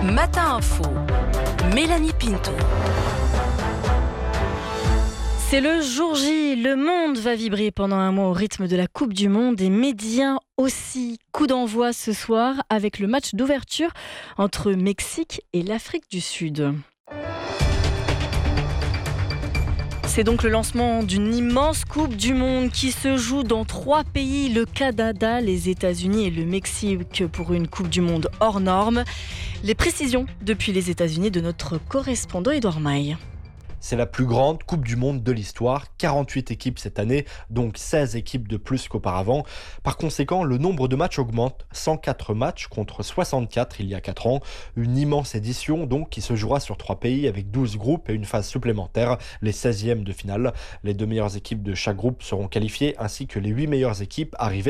Matin Info, Mélanie Pinto. C'est le jour J, le monde va vibrer pendant un mois au rythme de la Coupe du Monde et médias aussi. Coup d'envoi ce soir avec le match d'ouverture entre Mexique et l'Afrique du Sud. C'est donc le lancement d'une immense Coupe du Monde qui se joue dans 3 pays, le Canada, les États-Unis et le Mexique, pour une Coupe du Monde hors norme. Les précisions depuis les États-Unis de notre correspondant Édouard Maille. C'est la plus grande Coupe du Monde de l'histoire, 48 équipes cette année, donc 16 équipes de plus qu'auparavant. Par conséquent, le nombre de matchs augmente, 104 matchs contre 64 il y a 4 ans. Une immense édition donc qui se jouera sur 3 pays avec 12 groupes et une phase supplémentaire, les 16e de finale. Les 2 meilleures équipes de chaque groupe seront qualifiées ainsi que les 8 meilleures équipes arrivées